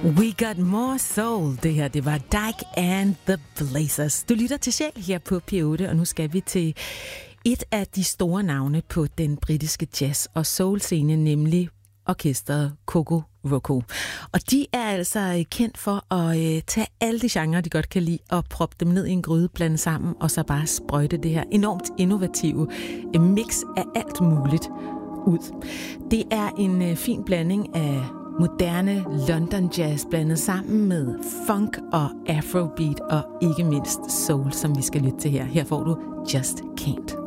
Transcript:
We Got More Soul. Det her, det var Dyke and the Blazers. Du lytter til Sjæl her på P8, og nu skal vi til et af de store navne på den britiske jazz- og soul-scene, nemlig orkestret Coco Roco. Og de er altså kendt for at tage alle de genrer, de godt kan lide, og proppe dem ned i en gryde, blande sammen, og så bare sprøjte det her enormt innovative mix af alt muligt ud. Det er en fin blanding af moderne London jazz blandet sammen med funk og afrobeat og ikke mindst soul, som vi skal lytte til her. Her får du Just Can't.